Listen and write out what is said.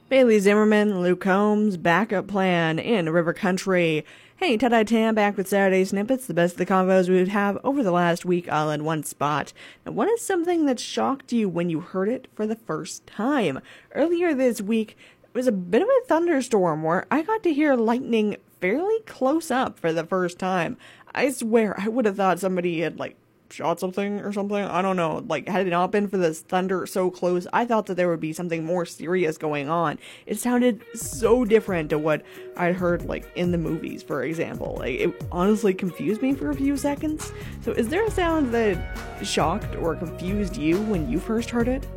Bailey Zimmerman, Luke Combs, backup plan in River Country. Hey, Ted Tam back with Saturday Snippets, the best of the convos we would have over the last week all in one spot. Now, what is something that shocked you when you heard it for the first time? Earlier this week, it was a bit of a thunderstorm where I got to hear lightning fairly close up for the first time. I swear, I would have thought somebody had, shot something or something. I don't know. Had it not been for this thunder so close, I thought that there would be something more serious going on. It sounded so different to what I'd heard, in the movies, for example. It honestly confused me for a few seconds. So is there a sound that shocked or confused you when you first heard it?